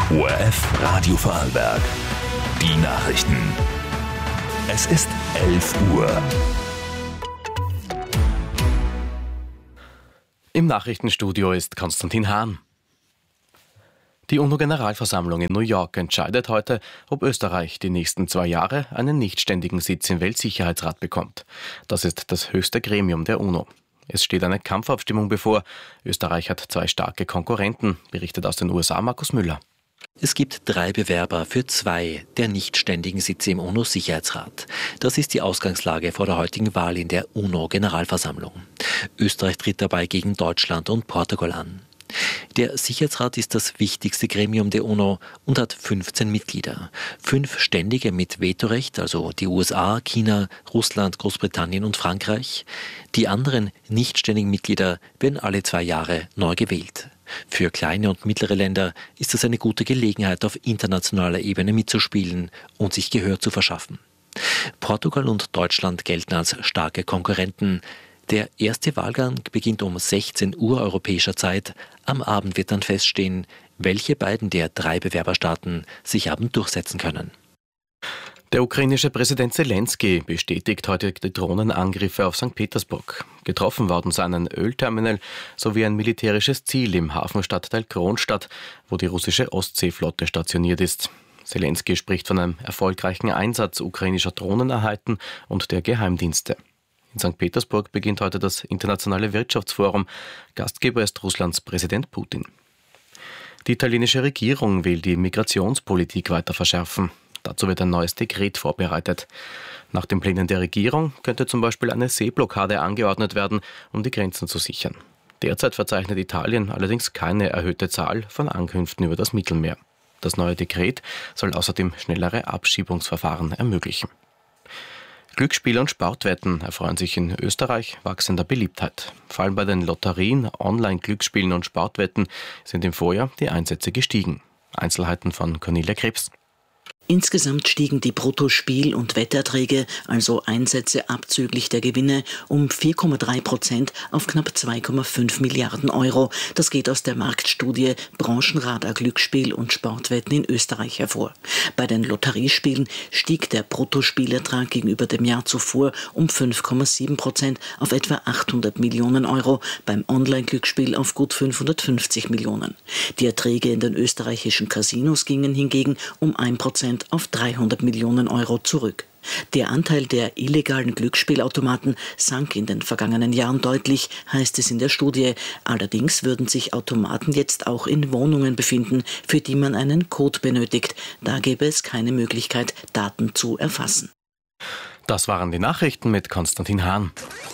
ORF Radio Vorarlberg. Die Nachrichten. Es ist 11 Uhr. Im Nachrichtenstudio ist Konstantin Hahn. Die UNO-Generalversammlung in New York entscheidet heute, ob Österreich die nächsten 2 Jahre einen nichtständigen Sitz im Weltsicherheitsrat bekommt. Das ist das höchste Gremium der UNO. Es steht eine Kampfabstimmung bevor. Österreich hat 2 starke Konkurrenten, berichtet aus den USA Markus Müller. Es gibt 3 Bewerber für 2 der nichtständigen Sitze im UNO-Sicherheitsrat. Das ist die Ausgangslage vor der heutigen Wahl in der UNO-Generalversammlung. Österreich tritt dabei gegen Deutschland und Portugal an. Der Sicherheitsrat ist das wichtigste Gremium der UNO und hat 15 Mitglieder. 5 Ständige mit Vetorecht, also die USA, China, Russland, Großbritannien und Frankreich. Die anderen nichtständigen Mitglieder werden alle 2 Jahre neu gewählt. Für kleine und mittlere Länder ist es eine gute Gelegenheit, auf internationaler Ebene mitzuspielen und sich Gehör zu verschaffen. Portugal und Deutschland gelten als starke Konkurrenten. Der erste Wahlgang beginnt um 16 Uhr europäischer Zeit. Am Abend wird dann feststehen, welche beiden der 3 Bewerberstaaten sich haben durchsetzen können. Der ukrainische Präsident Zelensky bestätigt heute die Drohnenangriffe auf St. Petersburg. Getroffen worden seien ein Ölterminal sowie ein militärisches Ziel im Hafenstadtteil Kronstadt, wo die russische Ostseeflotte stationiert ist. Zelensky spricht von einem erfolgreichen Einsatz ukrainischer Drohneneinheiten und der Geheimdienste. In St. Petersburg beginnt heute das Internationale Wirtschaftsforum. Gastgeber ist Russlands Präsident Putin. Die italienische Regierung will die Migrationspolitik weiter verschärfen. Dazu wird ein neues Dekret vorbereitet. Nach den Plänen der Regierung könnte zum Beispiel eine Seeblockade angeordnet werden, um die Grenzen zu sichern. Derzeit verzeichnet Italien allerdings keine erhöhte Zahl von Ankünften über das Mittelmeer. Das neue Dekret soll außerdem schnellere Abschiebungsverfahren ermöglichen. Glücksspiel- und Sportwetten erfreuen sich in Österreich wachsender Beliebtheit. Vor allem bei den Lotterien, Online-Glücksspielen und Sportwetten sind im Vorjahr die Einsätze gestiegen. Einzelheiten von Cornelia Krebs. Insgesamt stiegen die Bruttospiel- und Wetterträge, also Einsätze abzüglich der Gewinne, um 4,3% auf knapp 2,5 Milliarden Euro. Das geht aus der Marktstudie Branchenradar Glücksspiel und Sportwetten in Österreich hervor. Bei den Lotteriespielen stieg der Bruttospielertrag gegenüber dem Jahr zuvor um 5,7% auf etwa 800 Millionen Euro, beim Online-Glücksspiel auf gut 550 Millionen. Die Erträge in den österreichischen Casinos gingen hingegen um 1% auf 300 Millionen Euro zurück. Der Anteil der illegalen Glücksspielautomaten sank in den vergangenen Jahren deutlich, heißt es in der Studie. Allerdings würden sich Automaten jetzt auch in Wohnungen befinden, für die man einen Code benötigt. Da gäbe es keine Möglichkeit, Daten zu erfassen. Das waren die Nachrichten mit Konstantin Hahn.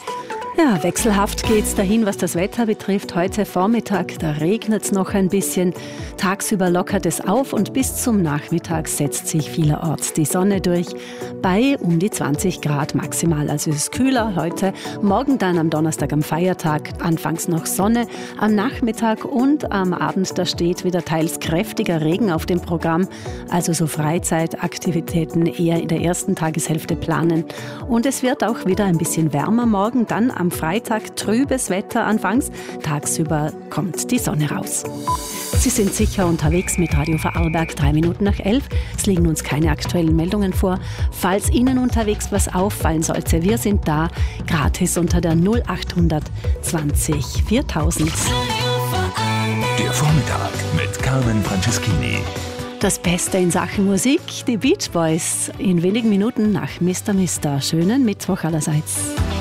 Ja, wechselhaft geht's dahin, was das Wetter betrifft. Heute Vormittag, da regnet es noch ein bisschen. Tagsüber lockert es auf und bis zum Nachmittag setzt sich vielerorts die Sonne durch bei um die 20 Grad maximal. Also es ist kühler heute. Morgen dann am Donnerstag am Feiertag anfangs noch Sonne. Am Nachmittag und am Abend, da steht wieder teils kräftiger Regen auf dem Programm. Also so Freizeitaktivitäten eher in der ersten Tageshälfte planen. Und es wird auch wieder ein bisschen wärmer morgen. Dann am Freitag trübes Wetter anfangs. Tagsüber kommt die Sonne raus. Sie sind sicher unterwegs mit Radio Vorarlberg 3 Minuten nach 11. Es liegen uns keine aktuellen Meldungen vor. Falls Ihnen unterwegs was auffallen sollte, wir sind da gratis unter der 0800 20 4000. Der Vormittag mit Carmen Franceschini. Das Beste in Sachen Musik, die Beach Boys. In wenigen Minuten nach Mr. Mister. Schönen Mittwoch allerseits.